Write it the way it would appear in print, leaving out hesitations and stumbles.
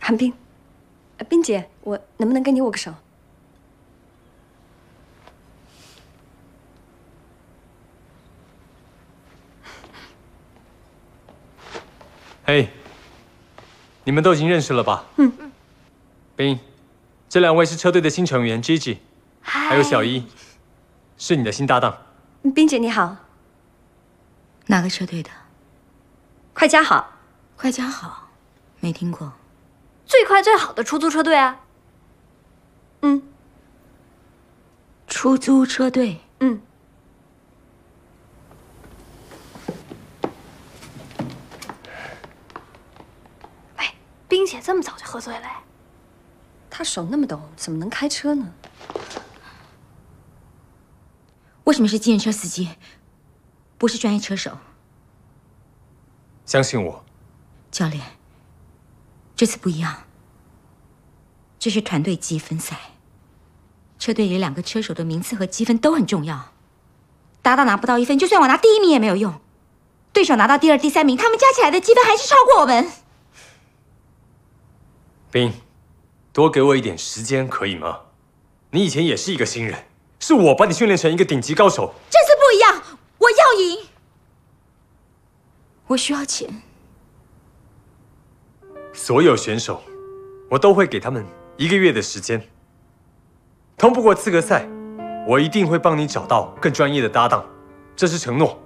韩冰，冰姐，我能不能跟你握个手？ 嘿，你们都已经认识了吧？冰，这2位是车队的新成员 Gigi， 还有小一，是你的新搭档。 冰姐你好。 哪个车队的？ 快家好。 快家好，没听过。 最快最好的出租车队啊。 出租车队。 喂，冰姐这么早就喝醉了？她手那么抖，怎么能开车呢？ 为什么是计程车司机，不是专业车手？ 相信我， 教练，这次不一样。这是团队积分赛，车队里2个车手的名次和积分都很重要。搭档拿不到1分，就算我拿第1名也没有用。对手拿到第2、第3名，他们加起来的积分还是超过我们。 冰，多给我一点时间可以吗？你以前也是一个新人，是我把你训练成一个顶级高手。 这次不一样，我要赢。我需要钱。 所有选手，我都会给他们1个月的时间。通不过资格赛，我一定会帮你找到更专业的搭档，这是承诺。